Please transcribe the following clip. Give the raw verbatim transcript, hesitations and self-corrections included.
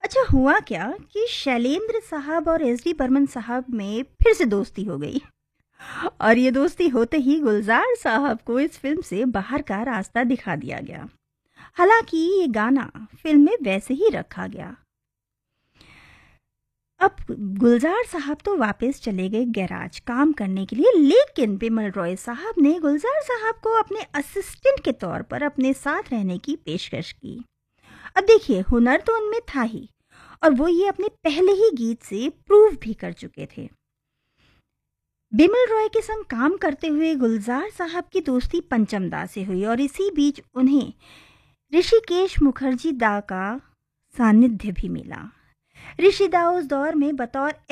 अच्छा हुआ क्या कि शैलेंद्र साहब और एस डी बर्मन साहब में फिर से दोस्ती हो गई। और ये दोस्ती होते ही गुलजार साहब को इस फिल्म से बाहर का रास्ता दिखा दिया गया। हालांकि ये गाना फिल्म में वैसे ही रखा गया। अब गुलजार साहब तो वापस चले गए गैराज काम करने के लिए, लेकिन बिमल रॉय साहब ने गुलजार साहब को अपने असिस्टेंट के तौर पर अपने साथ रहने की पेशकश की। अब देखिए, हुनर तो उनमें था ही, और वो ये अपने पहले ही गीत से प्रूव भी कर चुके थे। बिमल रॉय के संग काम करते हुए गुलजार साहब की दोस्ती पंचम दा से हुई, और इसी बीच उन्हें ऋषिकेश मुखर्जी दा का सानिध्य भी मिला। ऋषि दा उस दौर में बतौर